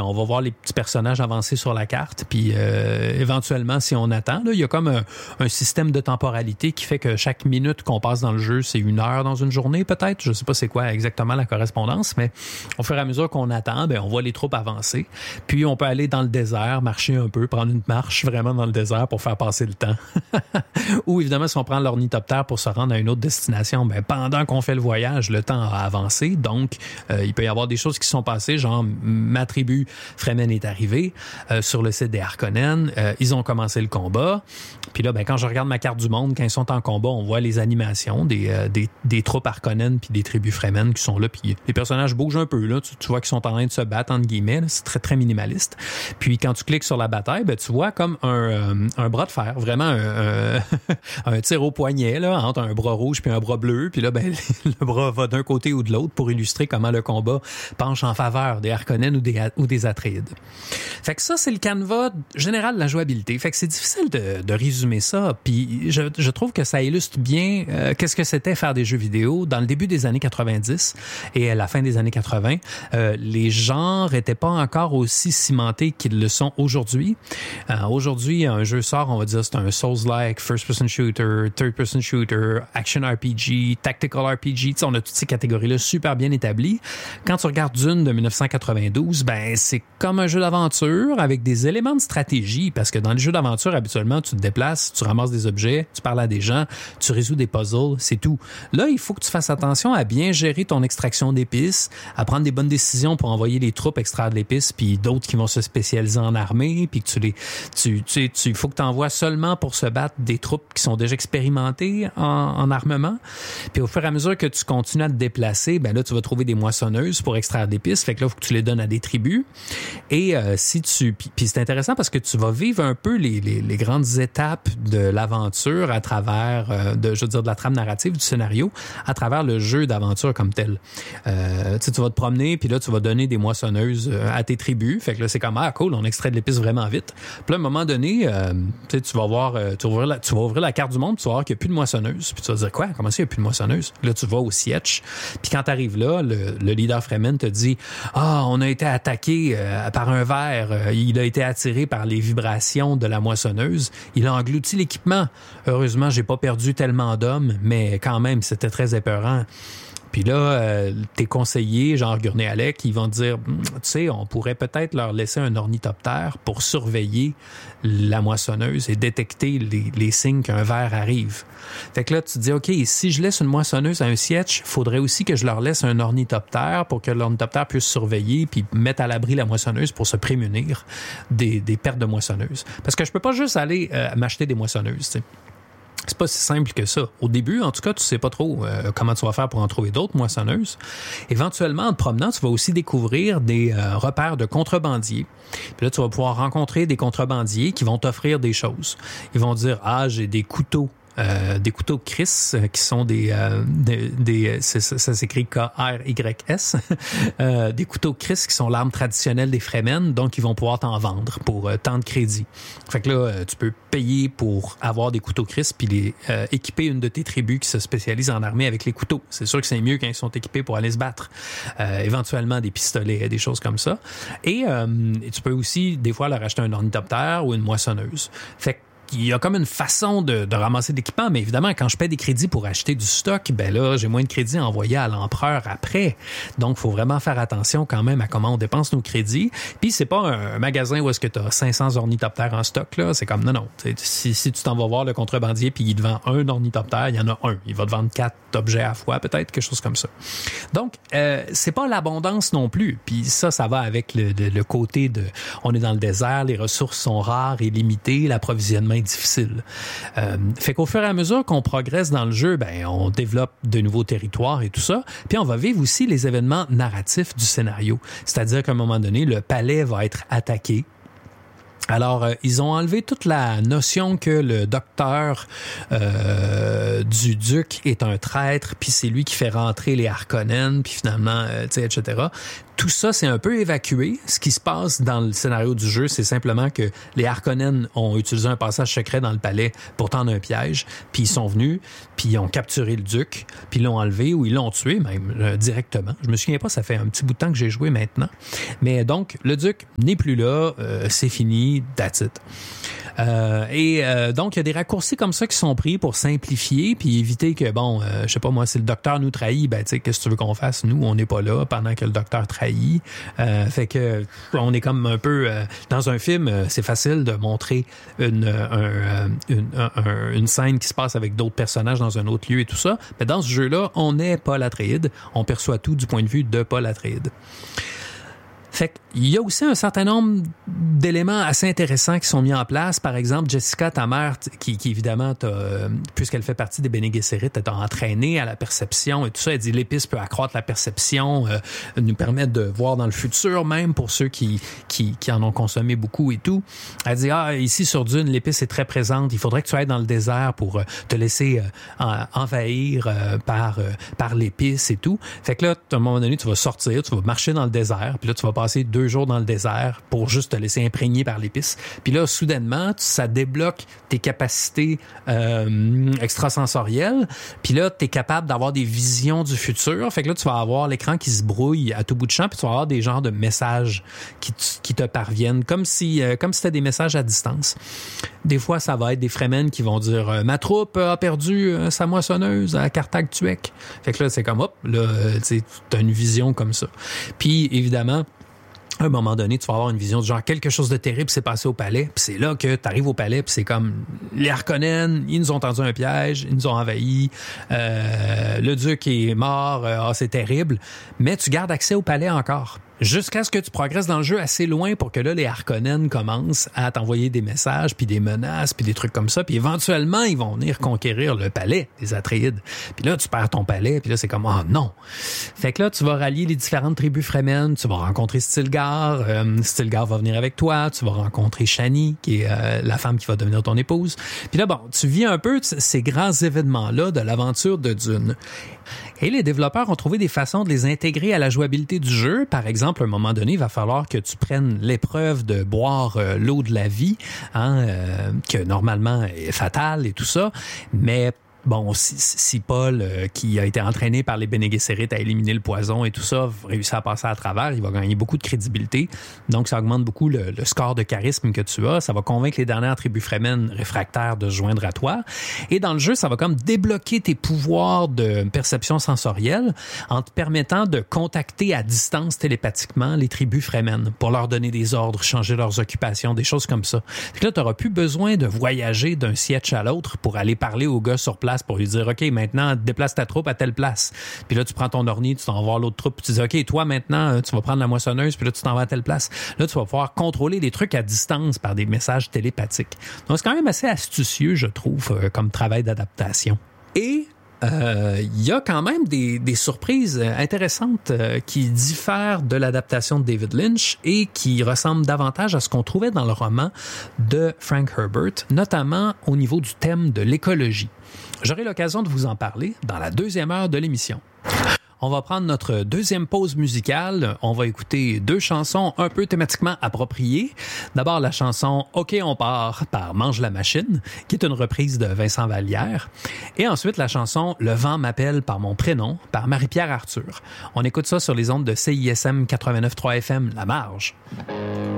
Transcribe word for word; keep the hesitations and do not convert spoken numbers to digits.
on va voir les petits personnages avancer sur la carte, puis euh, éventuellement, si on attend, là, il y a comme un, un système de temporalité qui fait que chaque minute qu'on passe dans le jeu, c'est une heure dans une journée, peut-être. Je sais pas c'est quoi exactement la correspondance, mais au fur et à mesure qu'on attend, ben, on voit les troupes avancer. Puis on peut aller dans le désert, marcher un peu, prendre une marche vraiment dans le désert pour faire passer le temps. Ou évidemment, si on prend l'ornithoptère pour se rendre à une autre destination, ben, pendant qu'on fait le voyage, le temps a avancé. Donc, euh, il peut y avoir des choses qui sont passées, genre ma tribu Fremen est arrivée euh, sur le site des Harkonnen. Euh, ils ont commencé le combat. Puis là, ben, quand je regarde ma carte du monde, quand ils sont en combat, on voit les animations des, euh, des, des troupes Harkonnen puis des tribus Fremen qui sont là. Puis les personnages bougent un peu. Là. Tu, tu vois qu'ils sont en train de se battre, entre guillemets. Là. C'est très, très minimaliste. Puis quand tu cliques sur la bataille, ben, tu vois comme un, euh, un bras de fer, vraiment un, un, un tir au poignet là, entre un bras rouge puis un bras bleu. Puis là, ben, le bras va d'un côté ou de l'autre pour illustrer comment le combat penche en faveur des Harkonnen ou des, ou des Atreides. Fait que ça, c'est le canevas général de la jouabilité. Fait que c'est difficile de, de résumer ça. Puis je, je trouve que ça illustre bien euh, qu'est-ce que c'était faire des jeux vidéo dans le début des années quatre-vingt-dix et à la fin des années quatre-vingts. Euh, les genres étaient pas encore aussi cimentés qu'ils le sont aujourd'hui. Euh, aujourd'hui, un jeu sort, on va dire, c'est un Souls-like, first-person shooter, third-person shooter, action R P G, tactical R P G. T'sais, on a toutes ces catégories-là super bien établies. Quand tu regardes Dune de dix-neuf cent quatre-vingt-douze, ben c'est comme un jeu d'aventure avec des éléments de stratégie, parce que dans les jeux d'aventure, habituellement, tu te déplaces, tu ramasses des objets, tu parles à des gens, tu résous des puzzles, c'est tout. Là, il faut que tu fasses attention à bien gérer ton extraction d'épices, à prendre des bonnes décisions pour envoyer les troupes extraire de l'épice, puis d'autres qui vont se spécialiser en armée, puis que tu les, tu, tu, tu, il faut que tu envoies seulement pour se battre des troupes qui sont déjà expérimentées en, en armement. Puis au fur et à mesure que tu continues à te déplacer, ben là, tu vas trouver des moissonneuses pour extraire d'épices. Fait que là, il faut que tu les donnes à des tribus. Et euh, si tu... Puis, puis c'est intéressant parce que tu vas vivre un peu les, les, les grandes étapes de l'aventure à travers, euh, de, je veux dire, de la trame narrative, du scénario, à travers le jeu d'aventure comme tel. Euh, tu sais, tu vas te promener, puis là, tu vas donner des moissonneuses euh, à tes tribus. Fait que là, c'est comme, ah, cool, on extrait de l'épice vraiment vite. Puis là, à un moment donné, euh, tu sais, tu vas voir, euh, tu vas ouvrir la, tu vas ouvrir la carte du monde, tu vas voir qu'il n'y a plus de moissonneuse. Puis tu vas dire, quoi? Comment ça, il n'y a plus de moissonneuse? Là, tu vas au siège. Puis quand tu arrives là, le, le leader Fremen te dit, ah, on a été attaqué euh, par un ver. Euh, il a été attiré par les vibrations de la moissonneuse. Il a englouti l'équipement. Heureusement, j'ai pas perdu tellement d'hommes, mais quand même, c'était très épeurant. Puis là, euh, tes conseillers, genre Gurney-Halleck, ils vont te dire, tu sais, on pourrait peut-être leur laisser un ornithoptère pour surveiller la moissonneuse et détecter les, les signes qu'un ver arrive. Fait que là, tu te dis, OK, si je laisse une moissonneuse à un siège, il faudrait aussi que je leur laisse un ornithoptère pour que l'ornithoptère puisse surveiller puis mettre à l'abri la moissonneuse pour se prémunir des, des pertes de moissonneuses. Parce que je peux pas juste aller euh, m'acheter des moissonneuses, tu sais. C'est pas si simple que ça. Au début, en tout cas, tu sais pas trop euh, comment tu vas faire pour en trouver d'autres moissonneuses. Éventuellement, en te promenant, tu vas aussi découvrir des euh, repères de contrebandiers. Puis là, tu vas pouvoir rencontrer des contrebandiers qui vont t'offrir des choses. Ils vont dire, ah, j'ai des couteaux. Euh, des couteaux Chris euh, qui sont des, euh, des, des ça, ça s'écrit K R Y S euh, des couteaux Chris qui sont l'arme traditionnelle des Fremen, donc ils vont pouvoir t'en vendre pour euh, tant de crédits. Fait que là, euh, tu peux payer pour avoir des couteaux Chris puis les euh, équiper une de tes tribus qui se spécialise en armée avec les couteaux. C'est sûr que c'est mieux quand ils sont équipés pour aller se battre. Euh, éventuellement des pistolets, des choses comme ça. Et, euh, et tu peux aussi des fois leur acheter un ornithoptère ou une moissonneuse. Fait que il y a comme une façon de, de ramasser de l'équipement, mais évidemment, quand je paie des crédits pour acheter du stock, ben là, j'ai moins de crédits à envoyer à l'empereur après. Donc, il faut vraiment faire attention quand même à comment on dépense nos crédits. Puis, c'est pas un magasin où est-ce que tu as cinq cents ornithoptères en stock, là. C'est comme, non, non. Si, si tu t'en vas voir le contrebandier puis il te vend un ornithoptère, il y en a un. Il va te vendre quatre objets à la fois, peut-être, quelque chose comme ça. Donc, euh, c'est pas l'abondance non plus. Puis ça, ça va avec le, le, le côté de, on est dans le désert, les ressources sont rares et limitées, l'approvisionnement difficile. Euh, fait qu'au fur et à mesure qu'on progresse dans le jeu, ben on développe de nouveaux territoires et tout ça. Puis on va vivre aussi les événements narratifs du scénario. C'est-à-dire qu'à un moment donné, le palais va être attaqué. Alors, euh, ils ont enlevé toute la notion que le docteur euh, du duc est un traître, puis c'est lui qui fait rentrer les Harkonnen, puis finalement, euh, tu sais, et cetera. Tout ça, c'est un peu évacué. Ce qui se passe dans le scénario du jeu, c'est simplement que les Harkonnen ont utilisé un passage secret dans le palais pour tendre un piège, puis ils sont venus, puis ils ont capturé le duc, puis ils l'ont enlevé ou ils l'ont tué même euh, directement. Je me souviens pas, ça fait un petit bout de temps que j'ai joué maintenant. Mais donc, le duc n'est plus là, euh, c'est fini, that's it. Euh, et euh, donc, il y a des raccourcis comme ça qui sont pris pour simplifier puis éviter que, bon, euh, je sais pas moi, si le docteur nous trahit, ben tu sais, qu'est-ce que tu veux qu'on fasse? Nous, on n'est pas là pendant que le docteur trahit. Euh, fait que on est comme un peu... Euh, dans un film, euh, c'est facile de montrer une, un, une, un, une scène qui se passe avec d'autres personnages dans un autre lieu et tout ça. Mais dans ce jeu-là, on est Paul Atreides. On perçoit tout du point de vue de Paul Atreides. Fait qu'il y a aussi un certain nombre d'éléments assez intéressants qui sont mis en place. Par exemple, Jessica, ta mère, qui, qui évidemment, t'a, euh, puisqu'elle fait partie des Bene Gesserit, elle t'a entraîné à la perception et tout ça. Elle dit l'épice peut accroître la perception, euh, nous permettre de voir dans le futur, même pour ceux qui, qui, qui en ont consommé beaucoup et tout. Elle dit, ah, ici sur Dune, l'épice est très présente. Il faudrait que tu ailles dans le désert pour euh, te laisser euh, en, envahir euh, par, euh, par l'épice et tout. Fait que là, à un moment donné, tu vas sortir, tu vas marcher dans le désert, puis là, tu vas passer deux jours dans le désert pour juste te laisser imprégner par l'épice. Puis là, soudainement, ça débloque tes capacités euh, extrasensorielles. Puis là, tu es capable d'avoir des visions du futur. Fait que là, tu vas avoir l'écran qui se brouille à tout bout de champ, puis tu vas avoir des genres de messages qui, t- qui te parviennent, comme si euh, comme si c'était des messages à distance. Des fois, ça va être des Fremen qui vont dire euh, « Ma troupe a perdu euh, sa moissonneuse à Carthage-Tuek. » Fait que là, c'est comme, hop, là, tu as une vision comme ça. Puis, évidemment, à un moment donné, tu vas avoir une vision du genre quelque chose de terrible s'est passé au palais, puis c'est là que tu arrives au palais, puis c'est comme les Harkonnen, ils nous ont tendu un piège, ils nous ont envahis, euh, le duc est mort, euh, ah, c'est terrible, mais tu gardes accès au palais encore. Jusqu'à ce que tu progresses dans le jeu assez loin pour que là, les Harkonnen commencent à t'envoyer des messages, puis des menaces, puis des trucs comme ça. Puis éventuellement, ils vont venir conquérir le palais des Atreides. Puis là, tu perds ton palais, puis là, c'est comme « Oh non! » Fait que là, tu vas rallier les différentes tribus Fremen, tu vas rencontrer Stilgar, euh, Stilgar va venir avec toi, tu vas rencontrer Shani, qui est euh, la femme qui va devenir ton épouse. Puis là, bon, tu vis un peu ces grands événements-là de l'aventure de Dune. Et les développeurs ont trouvé des façons de les intégrer à la jouabilité du jeu. Par exemple, à un moment donné, il va falloir que tu prennes l'épreuve de boire euh, l'eau de la vie, hein, euh, que normalement est fatale et tout ça, mais bon, si, si Paul, euh, qui a été entraîné par les Bene Gesserit à éliminer le poison et tout ça, réussit à passer à travers, il va gagner beaucoup de crédibilité. Donc, ça augmente beaucoup le, le score de charisme que tu as. Ça va convaincre les dernières tribus Fremen réfractaires de se joindre à toi. Et dans le jeu, ça va comme débloquer tes pouvoirs de perception sensorielle en te permettant de contacter à distance télépathiquement les tribus Fremen pour leur donner des ordres, changer leurs occupations, des choses comme ça. Puis là, tu n'auras plus besoin de voyager d'un siège à l'autre pour aller parler au gars sur place pour lui dire, OK, maintenant, déplace ta troupe à telle place. Puis là, tu prends ton orni, tu t'en vas voir l'autre troupe, puis tu dis, OK, toi, maintenant, tu vas prendre la moissonneuse, puis là, tu t'en vas à telle place. Là, tu vas pouvoir contrôler les trucs à distance par des messages télépathiques. Donc, c'est quand même assez astucieux, je trouve, euh, comme travail d'adaptation. Et il euh, y a quand même des, des surprises intéressantes euh, qui diffèrent de l'adaptation de David Lynch et qui ressemblent davantage à ce qu'on trouvait dans le roman de Frank Herbert, notamment au niveau du thème de l'écologie. J'aurai l'occasion de vous en parler dans la deuxième heure de l'émission. On va prendre notre deuxième pause musicale. On va écouter deux chansons un peu thématiquement appropriées. D'abord, la chanson « OK, on part » par Mange la machine, qui est une reprise de Vincent Vallière. Et ensuite, la chanson « Le vent m'appelle par mon prénom » par Marie-Pierre Arthur. On écoute ça sur les ondes de C I S M quatre-vingt-neuf point trois F M, La Marge.